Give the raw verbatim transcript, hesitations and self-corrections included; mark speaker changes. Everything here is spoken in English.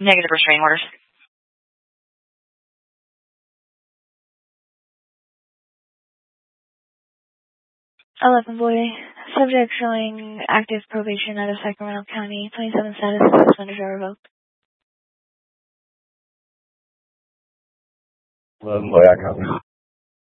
Speaker 1: Negative restraining orders.
Speaker 2: eleven boy. Subject showing active probation out of Sacramento County. twenty-seven status suspended or revoked.
Speaker 3: eleven boy, I copy.